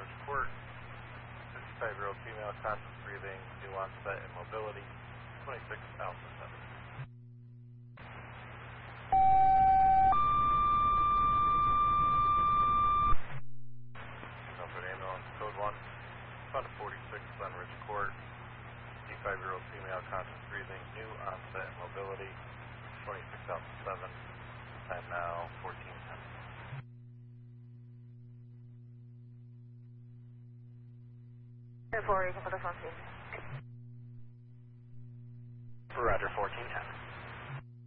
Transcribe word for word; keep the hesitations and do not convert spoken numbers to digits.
Rose Court. fifty-five-year-old female, conscious breathing, new onset immobility, twenty-six Alpha seven. Comfort ambulance, code one, found at forty-six Glenridge Court. fifty-five-year-old female, conscious breathing, new onset immobility, twenty-six Alpha seven. Time now, fourteen ten. four, you can put us on scene. Roger, fourteen ten.